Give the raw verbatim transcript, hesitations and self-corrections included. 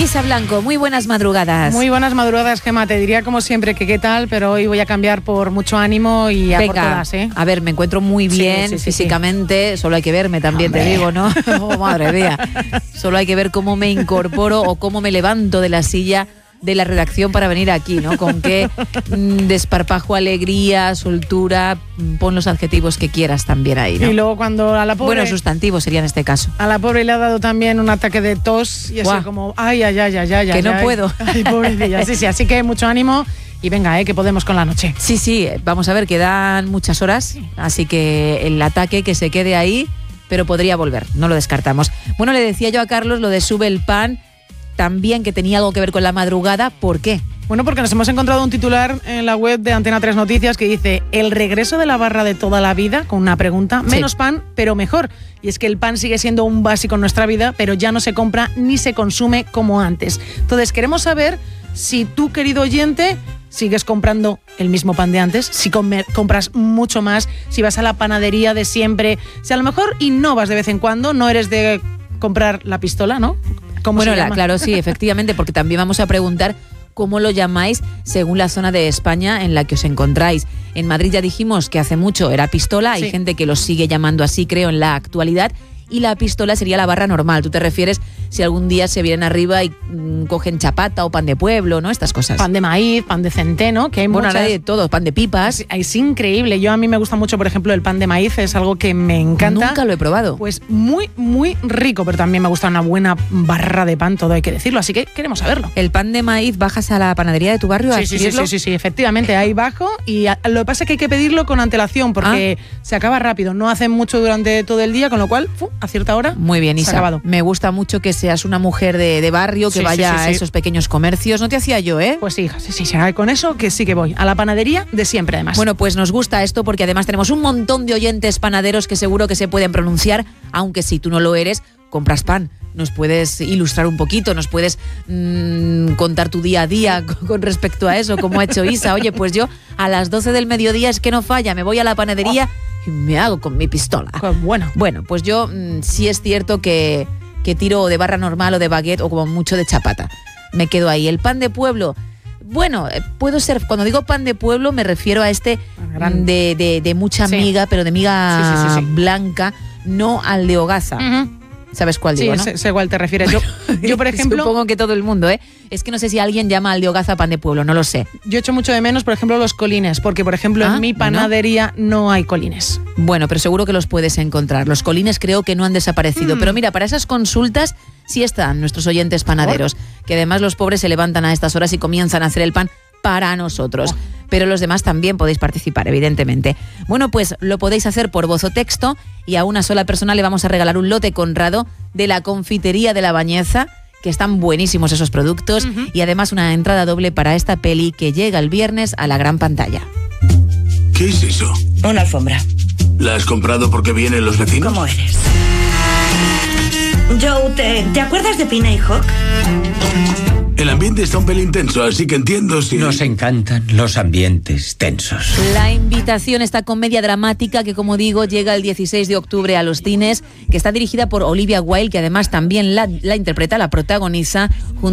Isa Blanco, muy buenas madrugadas. Muy buenas madrugadas, Gemma. Te diría como siempre que qué tal, pero hoy voy a cambiar por mucho ánimo y a Venga, por todas, ¿eh? A ver, me encuentro muy bien sí, sí, sí, físicamente, sí. Solo hay que verme también, Hombre. Te digo, ¿no? Oh, madre mía. Solo hay que ver cómo me incorporo o cómo me levanto de la silla de la redacción para venir aquí, ¿no? Con qué mm, desparpajo, alegría, soltura, pon los adjetivos que quieras también ahí, ¿no? Y luego cuando a la pobre... Bueno, sustantivos sería en este caso. A la pobre le ha dado también un ataque de tos y así Guau. como, ay, ay, ay, ay, ay. Que ay, no ay. puedo. Ay, pobrecilla. Sí, sí, así que mucho ánimo y venga, eh, que podemos con la noche. Sí, sí, vamos a ver, quedan muchas horas, así que el ataque que se quede ahí, pero podría volver, no lo descartamos. Bueno, le decía yo a Carlos lo de sube el pan, también que tenía algo que ver con la madrugada. ¿Por qué? Bueno, porque nos hemos encontrado un titular en la web de Antena tres Noticias que dice el regreso de la barra de toda la vida, con una pregunta, menos sí. pan, pero mejor. Y es que el pan sigue siendo un básico en nuestra vida, pero ya no se compra ni se consume como antes. Entonces, queremos saber si tú, querido oyente, sigues comprando el mismo pan de antes, si comer, compras mucho más, si vas a la panadería de siempre, si a lo mejor innovas de vez en cuando, no eres de comprar la pistola, ¿no? Bueno, la, claro, sí, efectivamente, porque también vamos a preguntar cómo lo llamáis según la zona de España en la que os encontráis. En Madrid ya dijimos que hace mucho era pistola, hay sí. gente que lo sigue llamando así, creo, en la actualidad, y la pistola sería la barra normal. Tú te refieres si algún día se vienen arriba y mmm, cogen chapata o pan de pueblo, ¿no? Estas cosas. Pan de maíz, pan de centeno, que hay bueno, muchas... ahora de todo, pan de pipas. Es, es increíble. Yo a mí me gusta mucho, por ejemplo, el pan de maíz, es algo que me encanta. Nunca lo he probado. Pues muy, muy rico, pero también me gusta una buena barra de pan, todo hay que decirlo, así que queremos saberlo. ¿El pan de maíz bajas a la panadería de tu barrio a sí, sí, sí, adquirirlo? sí, sí, sí, efectivamente, ahí bajo y a, lo que pasa es que hay que pedirlo con antelación porque ah. se acaba rápido, no hacen mucho durante todo el día, con lo cual, fu, a cierta hora... Muy bien, Isa. Me gusta mucho que seas una mujer de, de barrio, que sí, vaya sí, sí, sí. a esos pequeños comercios. No te hacía yo, ¿eh? Pues sí, sí, sí, sí. Con eso que sí que voy. A la panadería de siempre, además. Bueno, pues nos gusta esto porque además tenemos un montón de oyentes panaderos que seguro que se pueden pronunciar, aunque si tú no lo eres, compras pan. Nos puedes ilustrar un poquito, nos puedes mmm, contar tu día a día con respecto a eso, como ha hecho Isa. Oye, pues yo a las doce del mediodía es que no falla, me voy a la panadería oh. y me hago con mi pistola. Pues bueno. Bueno, pues yo mmm, sí es cierto que, que tiro de barra normal o de baguette o como mucho de chapata. Me quedo ahí. El pan de pueblo, bueno, puedo ser, cuando digo pan de pueblo me refiero a este de, de, de mucha sí. miga, pero de miga sí, sí, sí, sí. blanca, no al de hogaza. Uh-huh. ¿Sabes cuál digo, sí, no? Sí, sé cuál te refieres. Yo, yo, por ejemplo... Supongo que todo el mundo, ¿eh? Es que no sé si alguien llama al de hogaza pan de pueblo, no lo sé. Yo echo mucho de menos, por ejemplo, los colines, porque, por ejemplo, ah, en mi panadería no. no hay colines. Bueno, pero seguro que los puedes encontrar. Los colines creo que no han desaparecido. Mm. Pero mira, para esas consultas sí están nuestros oyentes panaderos, que además los pobres se levantan a estas horas y comienzan a hacer el pan para nosotros. Oh. Pero los demás también podéis participar, evidentemente. Bueno, pues lo podéis hacer por voz o texto y a una sola persona le vamos a regalar un lote Conrado de la confitería de La Bañeza, que están buenísimos esos productos, uh-huh. y además una entrada doble para esta peli que llega el viernes a la gran pantalla. ¿Qué es eso? Una alfombra. ¿La has comprado porque vienen los vecinos? ¿Cómo eres? Joe, ¿te, ¿te acuerdas de Pina y Hawk? El ambiente está un pelín tenso, así que entiendo si... Nos encantan los ambientes tensos. La invitación, esta comedia dramática que, como digo, llega el dieciséis de octubre a los cines, que está dirigida por Olivia Wilde, que además también la, la interpreta, la protagoniza, junto